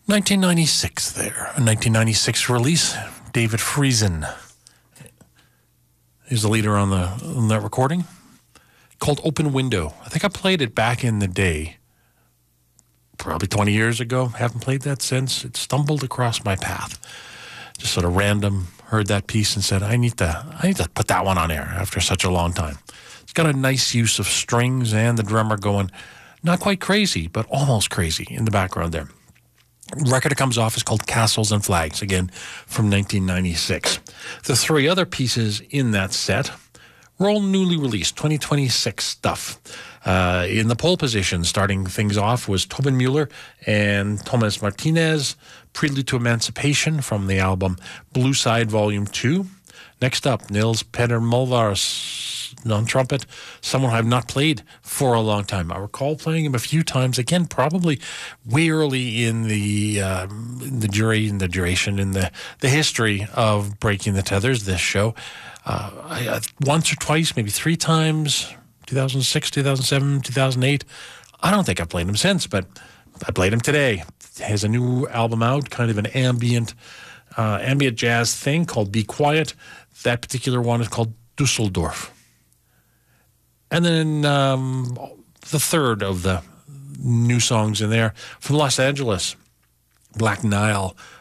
1996 there. A 1996 release. David Friesen is the leader on that recording. Called Open Window. I think I played it back in the day. Probably 20 years ago. Haven't played that since. It stumbled across my path. Just sort of random, heard that piece and said, I need to put that one on air after such a long time. It's got a nice use of strings and the drummer going not quite crazy, but almost crazy in the background there. Record it comes off is called Castles and Flags, again from 1996. The three other pieces in that set were all newly released, 2026 stuff. In the pole position, starting things off, was Tobin Mueller and Thomas Martinez, Prelude to Emancipation from the album Blue Side Volume 2. Next up, Nils Petter Molvars, non-trumpet, someone I've not played for a long time. I recall playing him a few times, again, probably way early in the duration, in the history of Breaking the Tethers, this show. Once or twice, maybe three times, 2006, 2007, 2008. I don't think I've played him since, but I played him today. He has a new album out, kind of an ambient jazz thing called Be Quiet. That particular one is called Dusseldorf. And then the third of the new songs in there from Los Angeles, Black Nile,